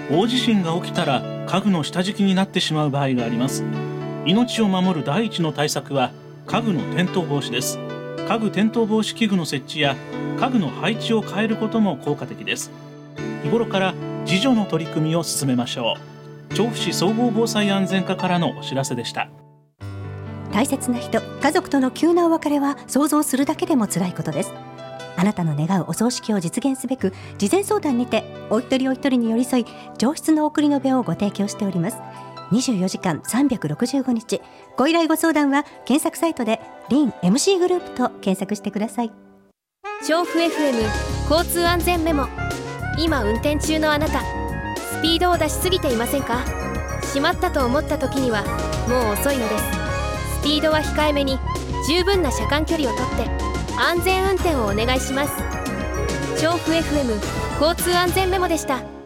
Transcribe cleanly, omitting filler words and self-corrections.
大地震が起きたら家具の下敷きになってしまう場合があります。命を守る第一の対策は家具の転倒防止です。家具転倒防止器具の設置や家具の配置を変えることも効果的です。日頃から自助の取り組みを進めましょう。調布市総合防災安全課からのお知らせでした。 大切な人、家族との急なお別れは想像するだけでも辛いことです。あなたの願うお葬式を実現すべく、事前相談にてお一人お一人に寄り添い、上質の送りの弁をご提供しております。24時間365日、ご依頼ご相談は検索サイトでリン MC グループと検索してください。 調布 FM 交通安全メモ。今運転中のあなた、スピードを出しすぎていませんか？しまったと思った時にはもう遅いのです。スピードは控えめに、十分な車間距離をとって安全運転をお願いします。調布 FM 交通安全メモでした。